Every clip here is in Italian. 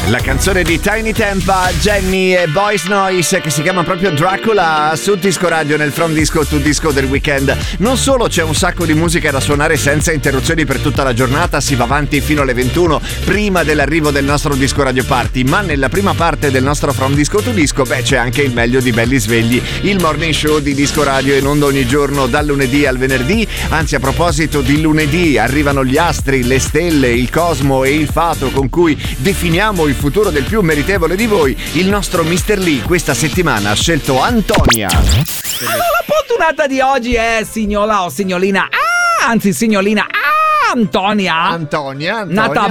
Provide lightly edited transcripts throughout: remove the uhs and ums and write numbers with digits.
La canzone di Tiny Tempa, Jenny e Boys Noise, che si chiama proprio Dracula, su Disco Radio nel From Disco to Disco del weekend. Non solo c'è un sacco di musica da suonare senza interruzioni per tutta la giornata, si va avanti fino alle 21 prima dell'arrivo del nostro Disco Radio Party, ma nella prima parte del nostro From Disco to Disco c'è anche il meglio di Belli Svegli, il morning show di Disco Radio in onda ogni giorno dal lunedì al venerdì. Anzi, a proposito di lunedì, arrivano gli astri, le stelle, il cosmo e il fato con cui definiamo il futuro del più meritevole di voi. Il nostro Mr. Lee questa settimana ha scelto Antonia. Allora, la fortunata di oggi è signola o signolina, anzi signolina Antonia, nata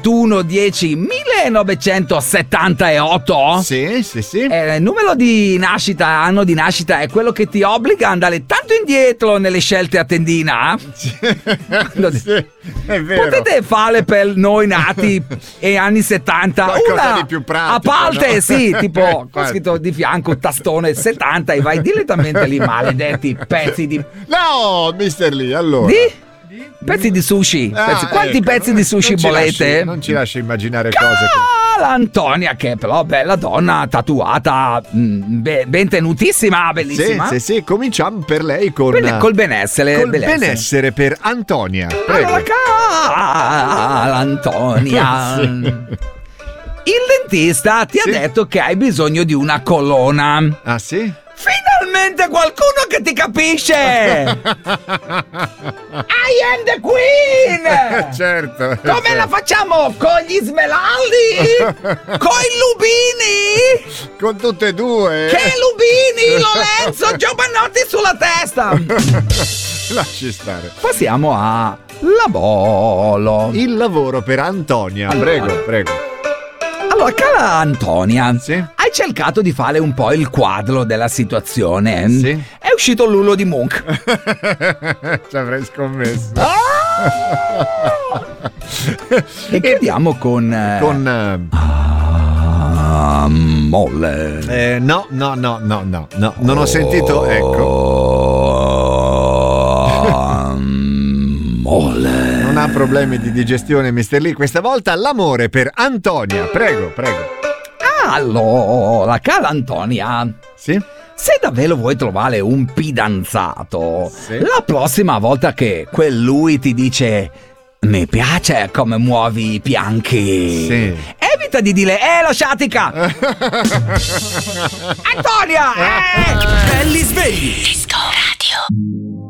21/10/1978. Sì. Il numero di nascita, anno di nascita, è quello che ti obbliga ad andare tanto indietro nelle scelte a tendina. Sì, è vero. Potete fare per noi nati e anni 70 qualcosa una di più pratico, a parte, no? sì, tipo con scritto di fianco tastone 70 e vai direttamente lì, maledetti pezzi di... No, Mr. Lee, allora. Pezzi di sushi. Quanti pezzi di sushi volete? Non ci lasci immaginare cose. L'Antonia, che però bella donna, tatuata, ben tenutissima, bellissima. Sì, cominciamo per lei col benessere. Col benessere per Antonia. Prego. Allora, l'Antonia. Sì. Il dentista ti ha detto che hai bisogno di una colonna. Ah, sì? Finalmente qualcuno che ti capisce! I am the queen! Certo. Come la facciamo? Con gli smeraldi? Con i lubini? Con tutte e due? Che lubini, Lorenzo! Giovanotti sulla testa! Lasci stare. Passiamo a lavoro. Il lavoro per Antonia. Prego. Allora, cara Antonia, sì? Hai cercato di fare un po' il quadro della situazione. Sì. È uscito l'ullo di Munch. Ci avrei scommesso. E chiudiamo con molle. No, non ho sentito, ecco. Molle. Non ha problemi di digestione, Mr. Lee. Questa volta l'amore per Antonia. Prego. Allora, cara Antonia. Sì? Se davvero vuoi trovare un fidanzato, sì, la prossima volta che lui ti dice mi piace come muovi i fianchi, sì, evita di dire lo sciatica. Antonia! Belli svegli. Disco Radio.